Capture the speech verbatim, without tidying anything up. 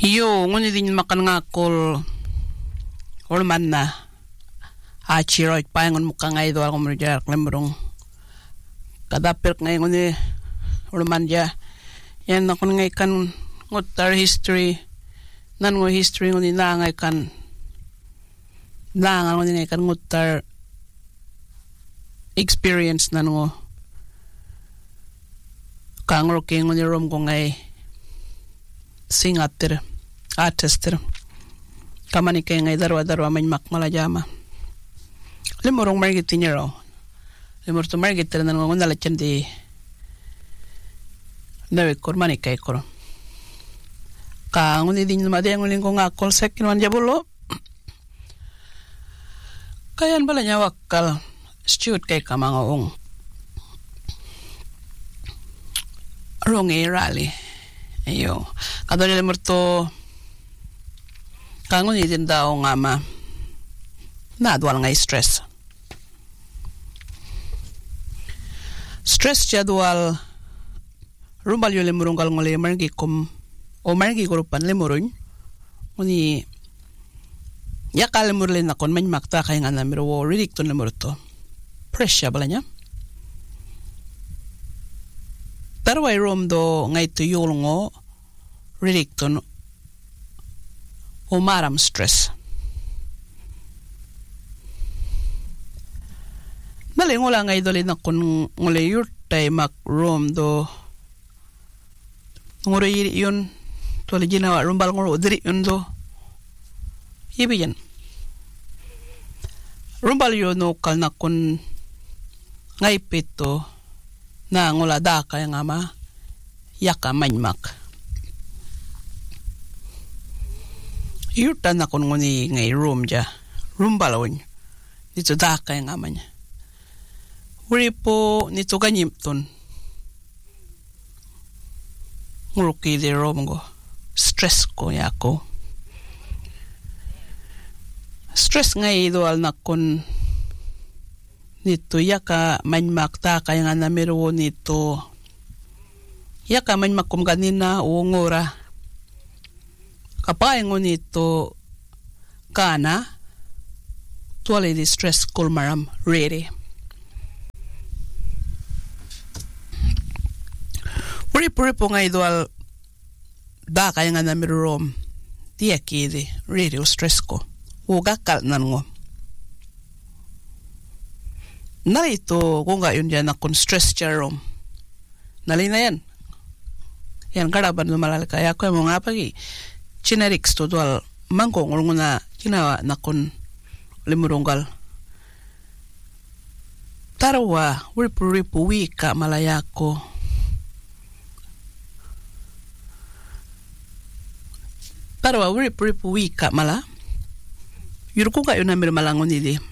Yo, nguni din makan ngakol ulman na achiroit paingon muka ngay doal kumurjar klembrong kadapir ngay nguni ulman ja yan nakon ngay kan ngutar history nan ngo history nguni na ngay kan na nga nguni ngay kan ngutar experience nan ngo kangro ke nguni rom ko ngay singatir artistir kamani kay ngay darwa darwa man makmala jama limurong margit niyo limur to margit na nang ngala chandi nawe kormani kay kor ka nguni din made nguling ko nga call second wan jabulo kayan bala nya wakal steward kay kamangaong rong e rally ayo kadali limur to kangon idin daw nga ma nadwal nga stress stress jadwal rumbal yo limurong kal ngole margi kum o margi grupan limurun uni yakal limurlen na kon man makta kay nga namiro wo ridik to limur to pressure balanya tarway rom do ngay to yulngo ridik to umaram stress. Nali ngola nga idolin na kun ngole yurtay mak room do ngoro yiri yun tuwali ginawa rumbal ngoro diri yun do ibiyan. Rumbal yun no kal na kun ngaipit to na ngola daka yung ama yaka manyak. Yurta na kun nguni ngay room ja room balawin nito daka yung ama niya uri po nito ganyimton nguruki di room ko stress ko yako stress ngay doal na kun nito yaka manmak daka yung anamiro nito yaka manmak kum ganina o ngora kapay ngunito kana tuwali di stress kulmaram rere. Puri-puri po nga idwal da kaya nga namirom diya kidi rere o stress ko ugakal nan ngo narito kung nga yun dyan akong stress charom nali na yan yan karaban numalal kaya ko yung mga pagi Chinerics to dual mangko ngulungu na kinawa na kun limurunggal tarwa ripu-ripu wika malayako tarwa ripu-ripu wika mala yuruku ka yun na mirmalangon hindi